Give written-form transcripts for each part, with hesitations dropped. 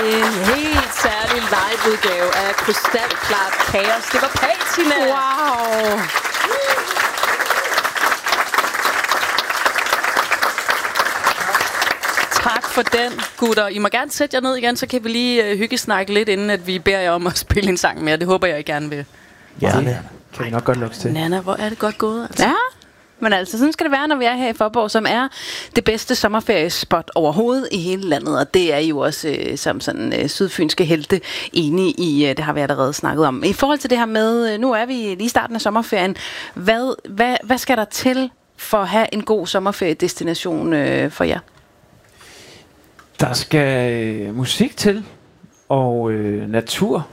En helt særlig live-udgave af Krystalklart Kaos. Det var Patina. Wow. Tak for den, gutter. I må gerne sætte jer ned igen, så kan vi lige hyggesnakke lidt, inden at vi beder jer om at spille en sang mere. Det håber jeg, I gerne vil. Ja, det kan vi nok godt lukke til. Nana, hvor er det godt gået? Altså. Ja, men altså sådan skal det være, når vi er her i Faaborg, som er det bedste sommerferiespot overhovedet i hele landet. Og det er jo også som sådan sydfynske helte enige i, det har vi allerede snakket om. I forhold til det her med, nu er vi lige i starten af sommerferien. Hvad skal der til for at have en god sommerferiedestination for jer? Der skal musik til, og natur,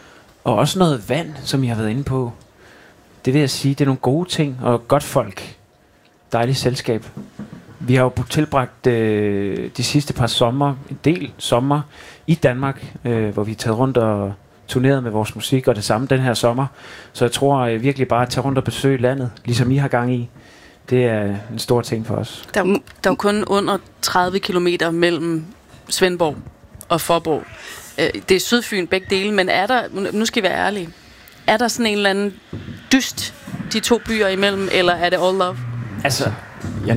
og også noget vand, som jeg har været inde på. Det vil jeg sige, det er nogle gode ting, og godt folk. Dejligt selskab. Vi har jo tilbragt de sidste par sommer, en del sommer i Danmark, hvor vi har taget rundt og turneret med vores musik, og det samme den her sommer. Så jeg tror virkelig bare at tage rundt og besøge landet, ligesom I har gang i. Det er en stor ting for os. Der er jo kun under 30 kilometer mellem Svendborg og Faaborg. Det er Sydfyn begge dele, men er der, nu skal vi være ærlige, er der sådan en eller anden dyst de to byer imellem, eller er det all love? Altså, ja,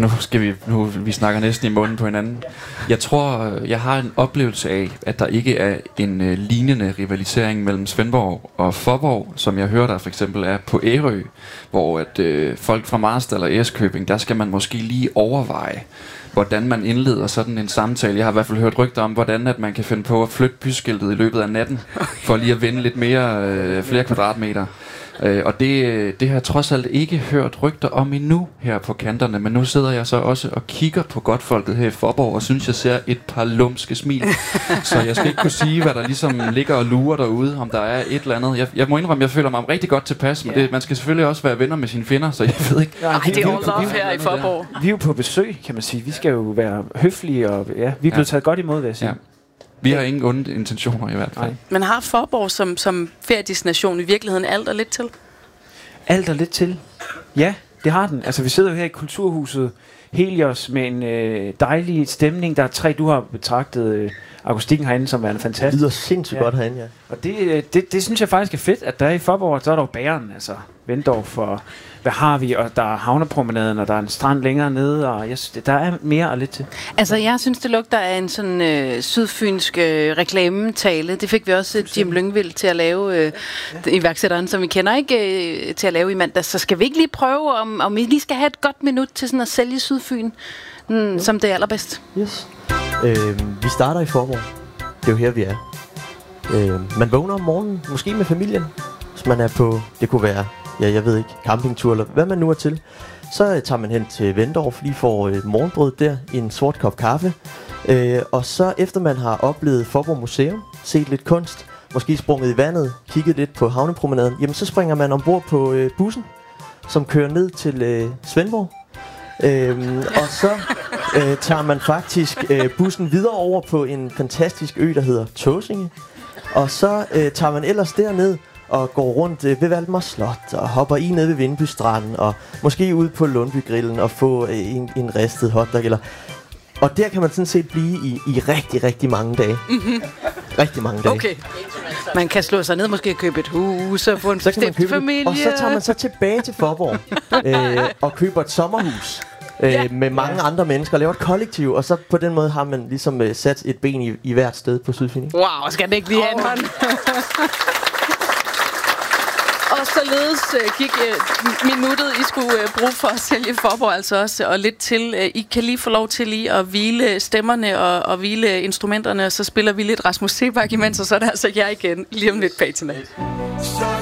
vi snakker næsten i munden på hinanden. Jeg tror, jeg har en oplevelse af, at der ikke er en lignende rivalisering mellem Svendborg og Faaborg, som jeg hører der for eksempel er på Ærø, hvor at folk fra Marstal og Eskøbing, der skal man måske lige overveje, hvordan man indleder sådan en samtale. Jeg har i hvert fald hørt rygter om, hvordan at man kan finde på at flytte byskiltet i løbet af natten, for lige at vinde lidt mere, flere kvadratmeter. Og det har jeg trods alt ikke hørt rygter om endnu her på kanterne, men nu sidder jeg så også og kigger på godtfolket her i Faaborg, og synes jeg ser et par lumske smil. Så jeg skal ikke kunne sige, hvad der ligesom ligger og lurer derude, om der er et eller andet. Jeg må indrømme, jeg føler mig rigtig godt tilpas, men man skal selvfølgelig også være venner med sine fjender, så jeg ved ikke. Ej, det er all love her i Faaborg. Vi er jo på besøg, kan man sige. Vi skal jo være høflige, og vi er blevet taget godt imod, vil jeg sige. Ja. Vi har ingen onde intentioner i hvert fald. Nej. Men har Faaborg som feriedestination i virkeligheden alt og lidt til? Alt og lidt til. Ja, det har den. Altså, vi sidder jo her i Kulturhuset Helios med en dejlig stemning. Der er 3, du har betragtet akustikken herinde som værende fantastisk. Det lyder sindssygt godt herinde, ja. Og det synes jeg faktisk er fedt, at der er i Faaborg, så er der jo bageren, altså Vendorf, og hvad har vi, og der er havnepromenaden, og der er en strand længere nede, og der er mere og lidt til. Altså, jeg synes, det lugter af en sådan sydfynsk reklametale. Det fik vi også Jim Lyngvild til at lave, iværksætteren, som vi kender, ikke til at lave i mandag. Så skal vi ikke lige prøve, om vi lige skal have et godt minut til sådan at sælge Sydfyn som det allerbedst? Yes. Vi starter i Faaborg. Det er jo her, vi er. Man vågner om morgenen, måske med familien, hvis man er på, det kunne være, jeg ved ikke, campingtur, eller hvad man nu er til. Så tager man hen til Vendorf, lige får morgenbrød der, en sort kop kaffe. Og så efter man har oplevet Faaborg Museum, set lidt kunst, måske sprunget i vandet, kigget lidt på havnepromenaden, jamen så springer man ombord på bussen, som kører ned til Svendborg. Og så tager man faktisk bussen videre over på en fantastisk ø, der hedder Tåsinge. Og så tager man ellers derned og går rundt ved Valdemar Slot og hopper i ned ved Vindby Strand og måske ud på Lundbygrillen og få en ristet hotdog. Og der kan man sådan set blive i rigtig, rigtig mange dage. Mm-hmm. Rigtig mange dage. Okay. Man kan slå sig ned, måske købe et hus og få en bestemt familie. Og så tager man så tilbage til Faaborg og køber et sommerhus. Med mange andre mennesker, laver et kollektiv, og så på den måde har man ligesom sat et ben i hvert sted på Sydfyn. Wow, skal det ikke lige have en hånd? Og således gik minuttet, I skulle bruge for at sælge Faaborg altså også, og lidt til. I kan lige få lov til lige at hvile stemmerne og hvile instrumenterne, så spiller vi lidt Rasmus Seebach imens, og så er det altså jeg igen lige om lidt Patina.